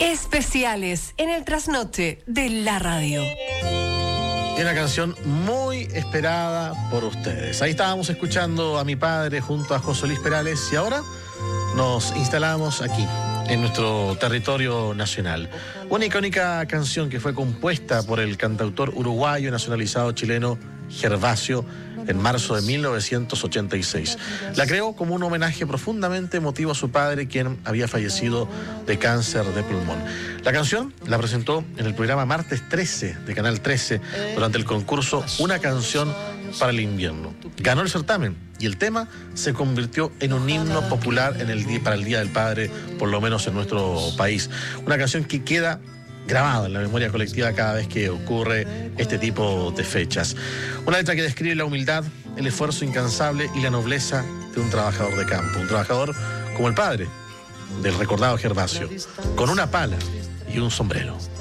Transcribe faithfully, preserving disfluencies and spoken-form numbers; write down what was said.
Especiales en el trasnoche de la radio. Y una canción muy esperada por ustedes. Ahí estábamos escuchando a mi padre junto a José Luis Perales y ahora nos instalamos aquí, en nuestro territorio nacional. Una icónica canción que fue compuesta por el cantautor uruguayo nacionalizado chileno Gervasio en marzo de mil novecientos ochenta y seis. La creó como un homenaje profundamente emotivo a su padre, quien había fallecido de cáncer de pulmón. La canción la presentó en el programa Martes trece de Canal trece durante el concurso Una canción para el invierno. Ganó el certamen y el tema se convirtió en un himno popular en el día, para el Día del Padre, por lo menos en nuestro país. Una canción que queda grabada en la memoria colectiva cada vez que ocurre este tipo de fechas. Una letra que describe la humildad, el esfuerzo incansable y la nobleza de un trabajador de campo. Un trabajador como el padre del recordado Gervasio, con una pala y un sombrero.